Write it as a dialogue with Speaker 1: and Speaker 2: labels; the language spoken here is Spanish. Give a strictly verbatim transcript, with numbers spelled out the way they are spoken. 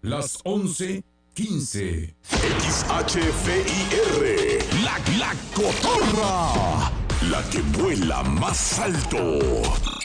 Speaker 1: las once quince.
Speaker 2: X H V I R, la, la cotorra, la que vuela más alto.